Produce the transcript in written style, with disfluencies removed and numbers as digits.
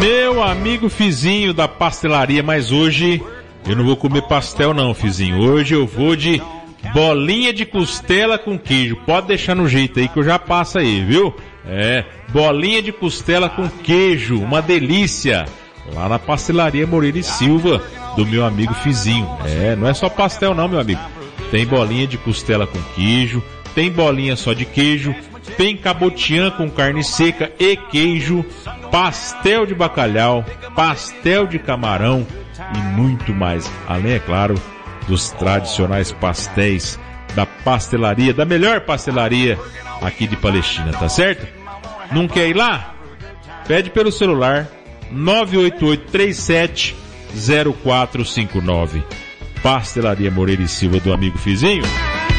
Meu amigo Fizinho da pastelaria, mas hoje eu não vou comer pastel não, Fizinho. Hoje eu vou de bolinha de costela com queijo. Pode deixar no jeito aí que eu já passo aí, viu? Bolinha de costela com queijo, uma delícia. Lá na pastelaria Moreira e Silva, do meu amigo Fizinho. Não é só pastel não, meu amigo. Tem bolinha de costela com queijo, tem bolinha só de queijo, tem cabotiã com carne seca e queijo, pastel de bacalhau, pastel de camarão e muito mais. Além, é claro, dos tradicionais pastéis da pastelaria, da melhor pastelaria aqui de Palestina, tá certo? Não quer ir lá? Pede pelo celular 988-37-0459. Pastelaria Moreira e Silva do amigo Fizinho.